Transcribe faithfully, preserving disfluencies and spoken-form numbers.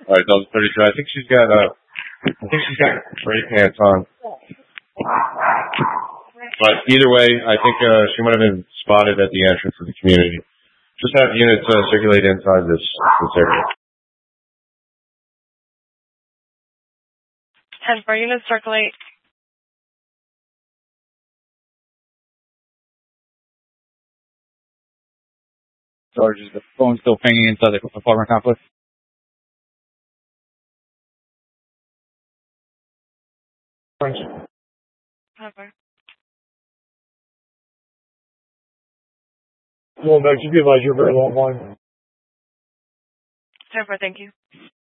All right, Delta thirty-two. I think she's got uh, I think she's got spray pants on. But either way, I think uh, she might have been spotted at the entrance of the community. Just have units uh, circulate inside this this area. ten four units circulate. George, is the phone still pinging inside the apartment complex? Okay. Going back to be advised, you're very long line. ten four, thank you.